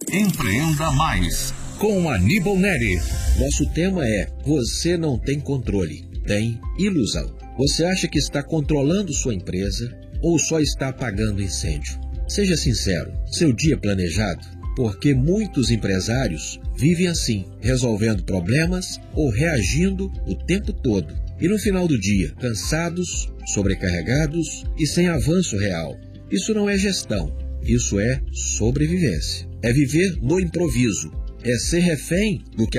Empreenda Mais, com Aníbal Neri. Nosso tema é: você não tem controle, tem ilusão. Você acha que está controlando sua empresa ou só está apagando incêndio? Seja sincero, seu dia planejado? Porque muitos empresários vivem assim, resolvendo problemas ou reagindo o tempo todo. E no final do dia, cansados, sobrecarregados e sem avanço real. Isso não é gestão, isso é sobrevivência. É viver no improviso, é ser refém do que